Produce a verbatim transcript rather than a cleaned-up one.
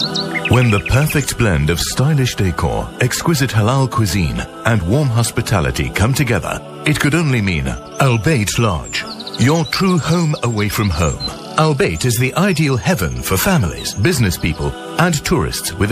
When the perfect blend of stylish decor, exquisite halal cuisine, and warm hospitality come together, it could only mean Al Bayt Lodge, your true home away from home. Al Bayt is the ideal heaven for families, business people, and tourists with